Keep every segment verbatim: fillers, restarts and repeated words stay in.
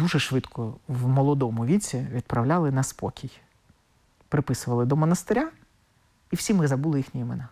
дуже швидко в молодому віці відправляли на спокій. Приписували до монастиря, і всі ми забули їхні імена.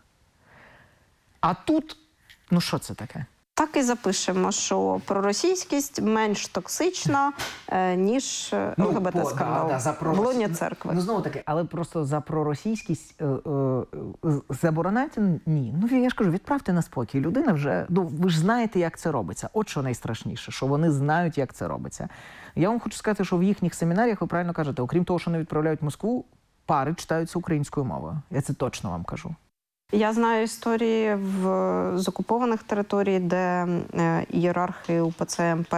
А тут, ну що це таке? Так і запишемо, що проросійськість менш токсична, е, ніж Ну, ЛГБТ-скандал да, да, за пророс- в лоні церкви. Ну, знову таки, але просто за проросійськість е, е, заборонити – ні. Ну, я ж кажу, відправте на спокій. Людина вже, ну, ви ж знаєте, як це робиться. От що найстрашніше, що вони знають, як це робиться. Я вам хочу сказати, що в їхніх семінаріях, ви правильно кажете, окрім того, що не відправляють в Москву, пари читаються українською мовою. Я це точно вам кажу. Я знаю історії в, з окупованих територій, де е, ієрархи УПЦ МП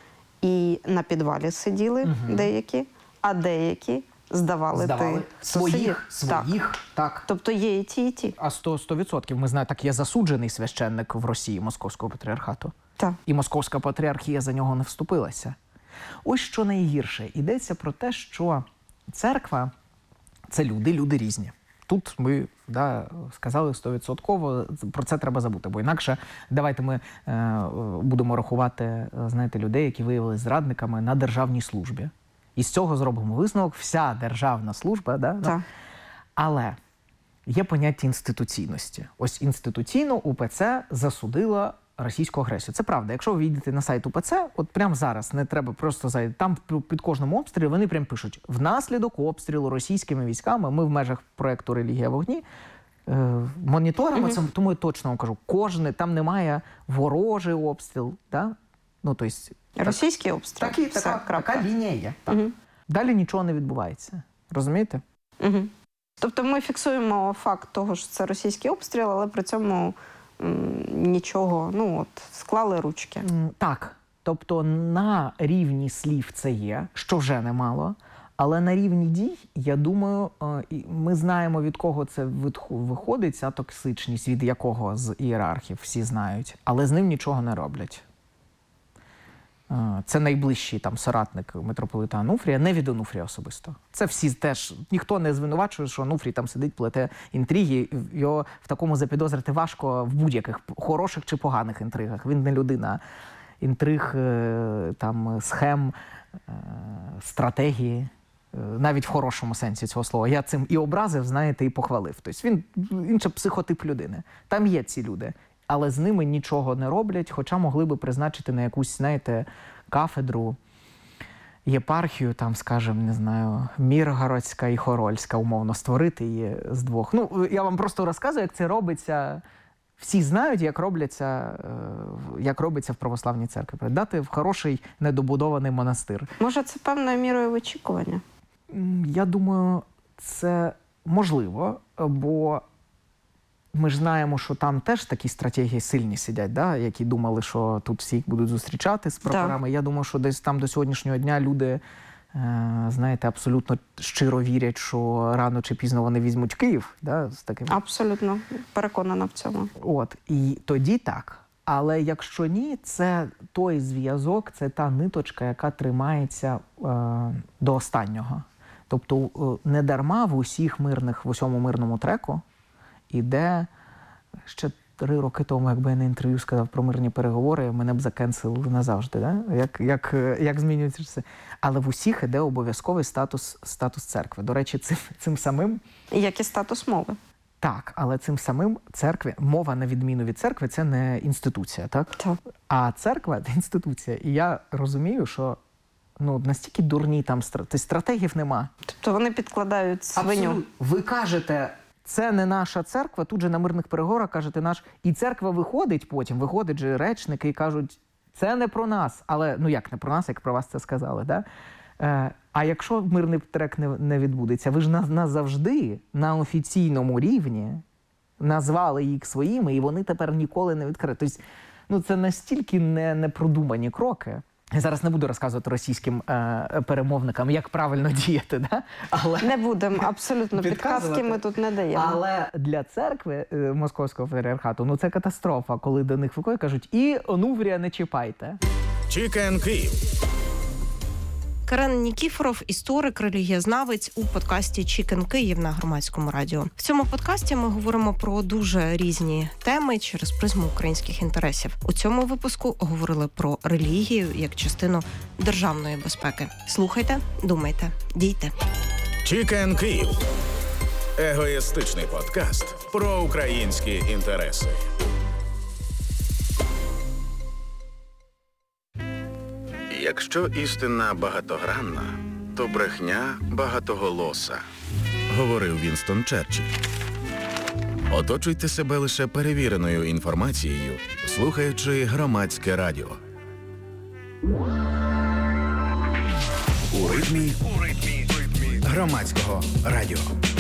і на підвалі сиділи Угу. деякі, а деякі здавали, Здавали ти своїх, сусідів. своїх, так. так. Тобто є і ті, і ті. А сто відсотків. Ми знаємо, так є засуджений священник в Росії Московського патріархату. Так. І Московська патріархія за нього не вступилася. Ось що найгірше. Йдеться про те, що церква – це люди, люди різні. Тут ми да, сказали стовідсотково, про це треба забути, бо інакше давайте ми е, будемо рахувати, знаєте, людей, які виявилися зрадниками на державній службі. І з цього зробимо висновок, вся державна служба, да, да. Але є поняття інституційності. Ось інституційно УПЦ засудила російську агресію. Це правда. Якщо ви війдете на сайт УПЦ, от прямо зараз, не треба просто зайти, там під кожним обстрілом вони прям пишуть: внаслідок обстрілу російськими військами, ми в межах проєкту «Релігія в вогні» е, моніторимо це, тому я точно вам кажу, кожне, там немає ворожий обстріл, да? Ну, то есть, російський обстріл. Так, Все, така, така лінія є. Так. Угу. Далі нічого не відбувається. Розумієте? Угу. Тобто ми фіксуємо факт того, що це російський обстріл, але при цьому нічого, ну от, склали ручки. Так. Тобто на рівні слів це є, що вже немало, але на рівні дій, я думаю, ми знаємо, від кого це виходить, ця токсичність, від якого з ієрархів, всі знають, але з ним нічого не роблять. Це найближчий там соратник митрополита Онуфрія, не від Онуфрія особисто. Це всі теж, ніхто не звинувачує, що Онуфрій там сидить, плете інтриги, його в такому запідозрити важко в будь-яких хороших чи поганих інтригах. Він не людина інтриг, там, схем, стратегії, навіть в хорошому сенсі цього слова. Я цим і образив, знаєте, і похвалив. Тобто він інший психотип людини. Там є ці люди. Але з ними нічого не роблять, хоча могли би призначити на якусь, знаєте, кафедру, єпархію, там, скажімо, не знаю, Міргородська і Хорольська, умовно, створити її з двох. Ну, я вам просто розказую, як це робиться. Всі знають, як робляться, як робиться в православній церкві. Передати в хороший недобудований монастир. Може, це певною мірою вичікування? Я думаю, це можливо, бо ми ж знаємо, що там теж такі стратегії сильні сидять, да? Які думали, що тут всіх будуть зустрічати з прапорами. Я думаю, що десь там до сьогоднішнього дня люди, е, знаєте, абсолютно щиро вірять, що рано чи пізно вони візьмуть Київ. Да? З таким... Абсолютно. Переконана в цьому. От. І тоді так. Але якщо ні, це той зв'язок, це та ниточка, яка тримається е, до останнього. Тобто е, не дарма в усіх мирних, в усьому мирному треку іде, ще три роки тому, якби я на інтерв'ю сказав про мирні переговори, мене б закенсили назавжди, да? як, як, як змінюється все. Але в усіх іде обов'язковий статус, статус церкви. До речі, цим, цим самим... Як і статус мови. Так, але цим самим церкві, мова на відміну від церкви, це не інституція, так? Так. А церква – це інституція. І я розумію, що ну, настільки дурні там стратегів нема. Тобто вони підкладають свиню. Абсолютно. Ви кажете... Це не наша церква, тут же на мирних переговорах кажете наш. І церква виходить потім, виходять же речники і кажуть, це не про нас. Але, ну як не про нас, як про вас це сказали, да? Е, а якщо мирний трек не, не відбудеться, ви ж нас назавжди на офіційному рівні назвали їх своїми, і вони тепер ніколи не відкриють. Тобто, ну це настільки не, непродумані кроки. Я зараз не буду розказувати російським е, перемовникам, як правильно діяти, да? Але не будемо, абсолютно, підказки ми тут не даємо. Але для церкви е, Московського патріархату, ну це катастрофа, коли до них виходять, кажуть, і Онуфрія не чіпайте. Чікен Київ. Карен Нікіфоров, історик, релігієзнавець у подкасті «Чікен Київ» на Громадському радіо. В цьому подкасті ми говоримо про дуже різні теми через призму українських інтересів. У цьому випуску говорили про релігію як частину державної безпеки. Слухайте, думайте, дійте. «Чікен Київ» – егоїстичний подкаст про українські інтереси. Якщо істина багатогранна, то брехня багатоголоса, говорив Вінстон Черчилль. Оточуйте себе лише перевіреною інформацією, слухаючи Громадське радіо. У ритмі Громадського радіо.